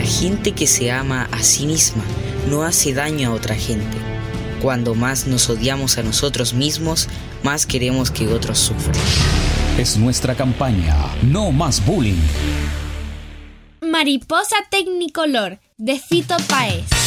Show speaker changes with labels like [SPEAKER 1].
[SPEAKER 1] gente que se ama a sí misma no hace daño a otra gente. Cuando más nos odiamos a nosotros mismos, más queremos que otros sufran.
[SPEAKER 2] Es nuestra campaña No Más Bullying.
[SPEAKER 3] Mariposa Tecnicolor, de Fito Páez.